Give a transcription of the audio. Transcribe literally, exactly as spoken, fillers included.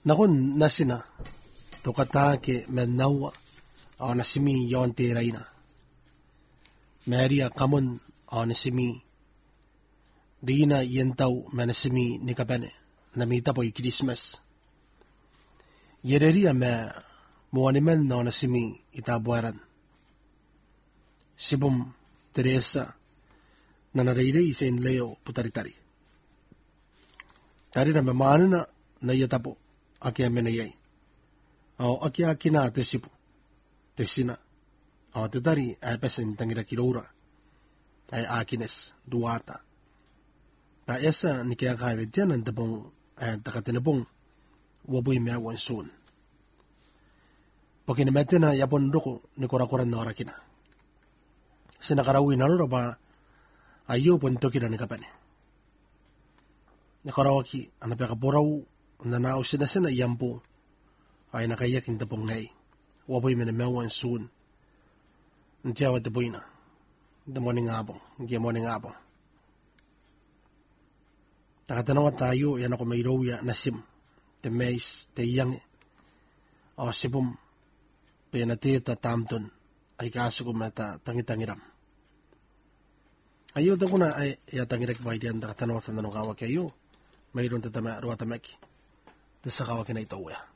Nakon nasina tokatake menawa o nasimi yonte raina. Maria kamon o nasimi dina yentau manasimi nikapane namita po Christmas. Yereria me muanimen no nasimi itabuaran. Sibum Teresa nanarairei sa inleo putaritari. Tari na mamanana na yatapo aki amenayay. O aki aki na tesipu. Tesina. O tetari ay pesen tangira kilora. Ay akines duwata. Ta esa ni kaya kaya dyan ang tapong ay takatinapong waboy meawan soon. Pakinamete na yapon doko ni kurakuran na orakina. Sinakarawi na lura ba ayo punto kina ni kapane. Nakarawaki ang napakapuraw na nao sinasina iyampo ay nakayakin tapong ngay. Waboy menamewan soon. Ntiyawa tapoy na. Damoning abong. Giyamoning abong. Nakatanawa tayo yan ako may roya na sim. Te mais, te yang. O sipum. Pinatita tamton. Ay kaso ko mata tangitangiram. Ayo to ko na ay yatangirak ba diyan nakatanawa sa nanong kawak kayo. Mayroon tatama ruwatamaki. Dasa kawak na ito uya.